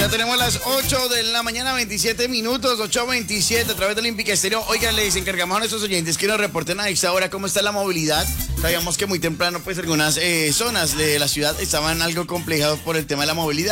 Ya tenemos las 8 de la mañana, 27 minutos, 8:27 a través del Olímpica Estéreo. Oigan, les encargamos a nuestros oyentes que nos reporten a esta hora cómo está la movilidad. Sabíamos que muy temprano, pues, algunas zonas de la ciudad estaban algo complejas por el tema de la movilidad.